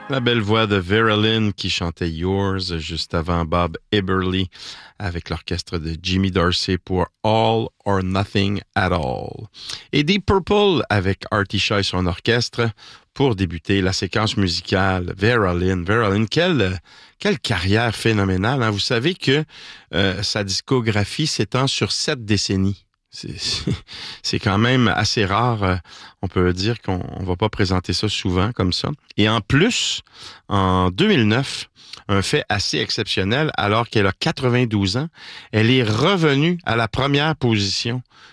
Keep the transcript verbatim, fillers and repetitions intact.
La belle voix de Vera Lynn qui chantait Yours juste avant Bob Eberly avec l'orchestre de Jimmy Dorsey pour All or Nothing at All. Et Deep Purple avec Artie Shaw et son orchestre pour débuter la séquence musicale. Vera Lynn, Vera Lynn, quelle, quelle carrière phénoménale, hein? Vous savez que euh, sa discographie s'étend sur sept décennies. C'est, c'est c'est quand même assez rare. euh, On peut dire qu'on ne va pas présenter ça souvent comme ça. Et en plus, en deux mille neuf, un fait assez exceptionnel, alors qu'elle a quatre-vingt-douze ans, elle est revenue à la première position